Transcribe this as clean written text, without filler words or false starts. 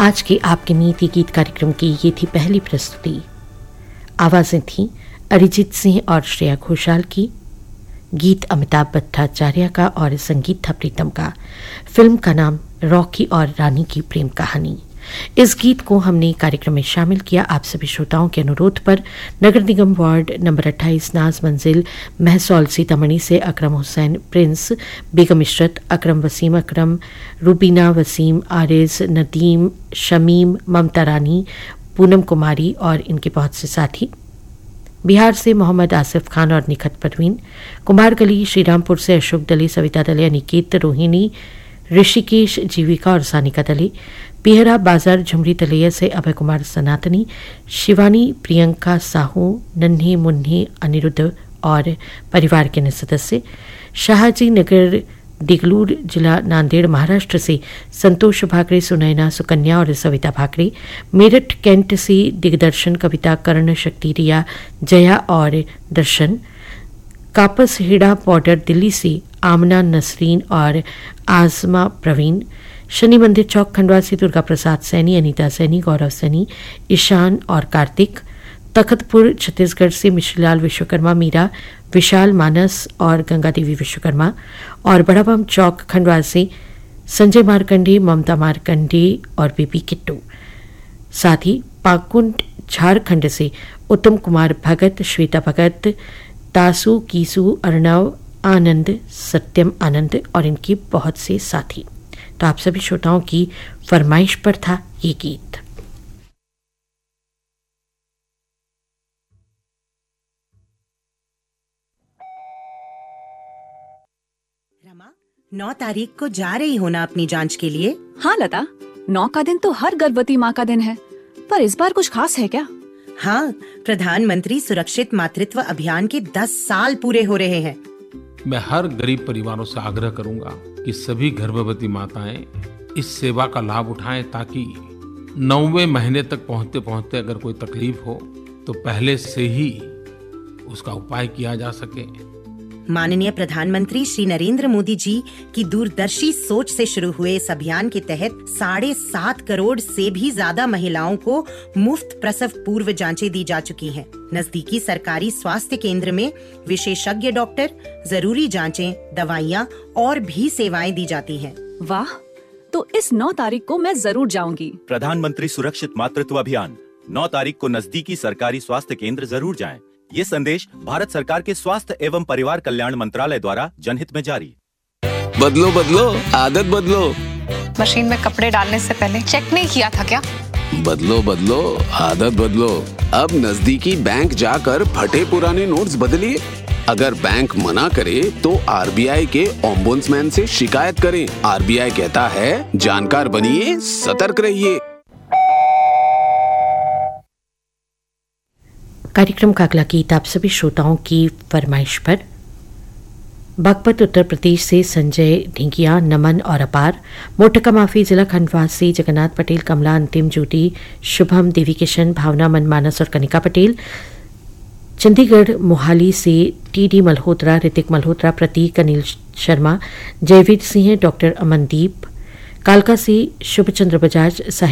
आज के आपके नीति गीत कार्यक्रम की ये थी पहली प्रस्तुति। आवाजें थीं अरिजीत सिंह और श्रेया घोषाल की, गीत अमिताभ भट्टाचार्य का और संगीत था प्रीतम का। फिल्म का नाम रॉकी और रानी की प्रेम कहानी। इस गीत को हमने कार्यक्रम में शामिल किया आप सभी श्रोताओं के अनुरोध पर। नगर निगम वार्ड नंबर 28 नाज मंजिल महसौल सीतामढ़ी से अकरम हुसैन प्रिंस, बेगम इशरत, अकरम वसीम अकरम, रुबीना वसीम, आरिज, नदीम, शमीम, ममता रानी, पूनम कुमारी और इनके बहुत से साथी। बिहार से मोहम्मद आसिफ खान और निखत परवीन, कुमारगली श्रीरामपुर से अशोक दले, सविता दले, अनिकेत, रोहिणी, ऋषिकेश, जीविका और सानिका दले। पिहरा बाजार झुमरी तलैया से अभय कुमार सनातनी, शिवानी, प्रियंका साहू, नन्हे मुन्ने, अनिरुद्ध और परिवार के अन्य सदस्य। शाहजी नगर डिगलूर जिला नांदेड़ महाराष्ट्र से संतोष भाकरे, सुनैना, सुकन्या और सविता भाकरे। मेरठ कैंट से दिग्दर्शन, कविता, कर्ण, शक्ति, रिया, जया और दर्शन। कापस हेड़ा बॉर्डर दिल्ली से आमना, नसरीन और आजमा प्रवीण। शनि मंदिर चौक खंडवा से दुर्गा प्रसाद सैनी, अनीता सैनी, गौरव सैनी, ईशान और कार्तिक। तखतपुर छत्तीसगढ़ से मिश्रीलाल विश्वकर्मा, मीरा, विशाल, मानस और गंगा देवी विश्वकर्मा। और बड़ाबम चौक खंडवा से संजय मारकंडे, ममता मारकंडे और बीबी किट्टू। साथ ही पाकुंड झारखंड से उत्तम कुमार भगत, श्वेता भगत, तासु, कीसु, अर्णव, आनंद, सत्यम आनंद और इनके बहुत से साथी। तो आप सभी श्रोताओं की फरमाइश पर था ये गीत। रमा, 9 तारीख को जा रही हो ना अपनी जांच के लिए? हाँ लता, 9 का दिन तो हर गर्भवती माँ का दिन है, पर इस बार कुछ खास है क्या? हाँ, प्रधानमंत्री सुरक्षित मातृत्व अभियान के 10 साल पूरे हो रहे हैं। मैं हर गरीब परिवारों से आग्रह करूंगा कि सभी गर्भवती माताएं इस सेवा का लाभ उठाएं, ताकि 9वें महीने तक पहुंचते पहुंचते अगर कोई तकलीफ हो तो पहले से ही उसका उपाय किया जा सके। माननीय प्रधानमंत्री श्री नरेंद्र मोदी जी की दूरदर्शी सोच से शुरू हुए इस अभियान के तहत 7.5 करोड़ से भी ज्यादा महिलाओं को मुफ्त प्रसव पूर्व जांचें दी जा चुकी हैं। नजदीकी सरकारी स्वास्थ्य केंद्र में विशेषज्ञ डॉक्टर, जरूरी जांचें, दवाइयाँ और भी सेवाएं दी जाती हैं। वाह, तो इस 9 तारीख को मैं जरूर जाऊंगी। प्रधानमंत्री सुरक्षित मातृत्व अभियान, 9 तारीख को नजदीकी सरकारी स्वास्थ्य केंद्र जरूर जाएं। ये संदेश भारत सरकार के स्वास्थ्य एवं परिवार कल्याण मंत्रालय द्वारा जनहित में जारी। बदलो बदलो आदत बदलो। मशीन में कपड़े डालने से पहले चेक नहीं किया था क्या? बदलो बदलो आदत बदलो। अब नजदीकी बैंक जाकर फटे पुराने नोट्स बदलिए। अगर बैंक मना करे तो आरबीआई के ओम्बुड्समैन से शिकायत करें। आरबीआई कहता है, जानकार बनिए, सतर्क रहिए। कार्यक्रम का अगला गीत आप सभी श्रोताओं की फरमाइश पर। बागपत उत्तर प्रदेश से संजय ढिंगिया, नमन और अपार। मोटका माफी जिला खंडवा से जगन्नाथ पटेल, कमला, अंतिम ज्योति, शुभम, देवी किशन, भावना, मनमानस और कनिका पटेल। चंडीगढ़ मोहाली से टीडी मल्होत्रा, ऋतिक मल्होत्रा, प्रतीक, अनिल शर्मा, जयवीर सिंह, डॉक्टर अमनदीप। कालका से शुभचंद्र बजाज, साहिब